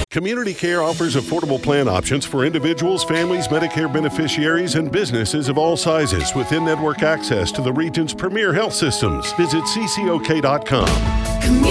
Community Care offers affordable plan options for individuals, families, Medicare beneficiaries, and businesses of all sizes with in-network access to the region's premier health systems. Visit ccok.com.